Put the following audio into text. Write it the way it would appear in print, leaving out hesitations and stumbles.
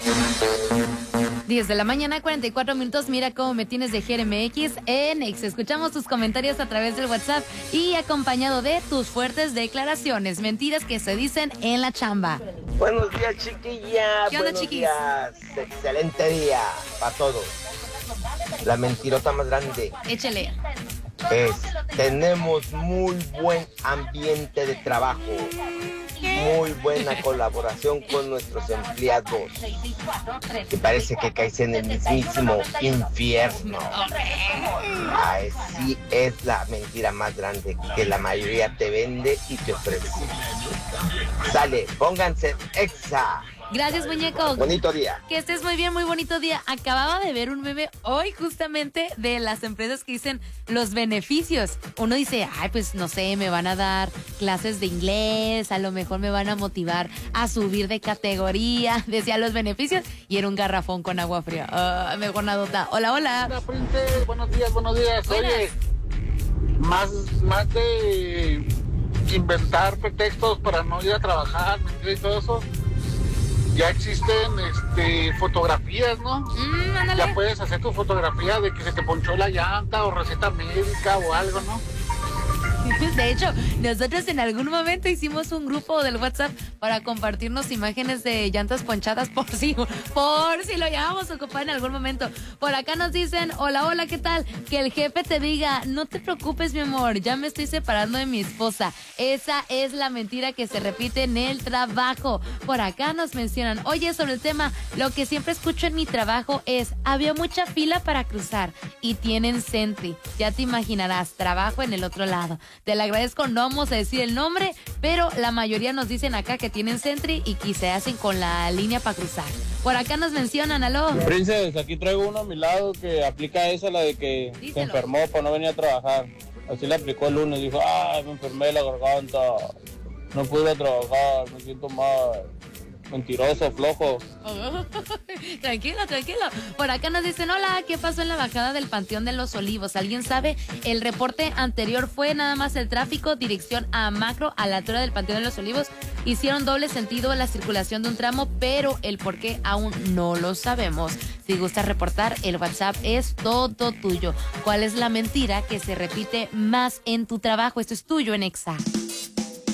10 de la mañana, 44 minutos. Mira cómo me tienes de GRMX en Ex. Escuchamos tus comentarios a través del WhatsApp y acompañado de tus fuertes declaraciones, mentiras que se dicen en la chamba. Buenos días, chiquilla. ¿Qué onda, Buenos chiquis? días. Excelente día para todos. La mentirota más grande Échale. es: tenemos muy buen ambiente de trabajo, muy buena colaboración con nuestros empleados. Y parece que caes en el mismísimo infierno. Así es la mentira más grande que la mayoría te vende y te ofrece. Sale, pónganse Exa. Gracias, muñeco. Bonito día. Que estés muy bien, muy bonito día. Acababa de ver un meme hoy justamente de las empresas que dicen los beneficios. Uno dice, ay, pues no sé, me van a dar clases de inglés, a lo mejor me van a motivar a subir de categoría. Decía los beneficios y era un garrafón con agua fría. Mejor nadota. Hola, hola. Hola, Princess. Buenos días, buenos días. Buenas. Oye, más de inventar pretextos para no ir a trabajar, mentir y todo eso, ya existen fotografías, ¿no? Ándale. Ya puedes hacer tu fotografía de que se te ponchó la llanta o receta médica o algo, ¿no? De hecho, nosotros en algún momento hicimos un grupo del WhatsApp para compartirnos imágenes de llantas ponchadas por si lo llamamos a ocupar en algún momento. Por acá nos dicen, hola, ¿qué tal? Que el jefe te diga, no te preocupes, mi amor, ya me estoy separando de mi esposa. Esa es la mentira que se repite en el trabajo. Por acá nos mencionan, oye, sobre el tema, lo que siempre escucho en mi trabajo es, había mucha fila para cruzar y tienen Sentry. Ya te imaginarás, trabajo en el otro lado. Te lo agradezco, no vamos a decir el nombre, pero la mayoría nos dicen acá que tienen Sentry y que se hacen con la línea para cruzar. Por acá nos mencionan, aló. Princess, aquí traigo uno a mi lado que aplica esa, la de que Díselo. se enfermó para no venir a trabajar. Así le aplicó el lunes, dijo, ay, me enfermé de la garganta, no pude ir a trabajar, me siento mal. Mentiroso, flojo. Tranquilo. Por acá nos dicen, hola, ¿qué pasó en la bajada del Panteón de los Olivos? ¿Alguien sabe? El reporte anterior fue nada más el tráfico, dirección a Macro, a la altura del Panteón de los Olivos. Hicieron doble sentido la circulación de un tramo, pero el por qué aún no lo sabemos. Si gustas reportar, el WhatsApp es todo tuyo. ¿Cuál es la mentira que se repite más en tu trabajo? Esto es tuyo en Exa.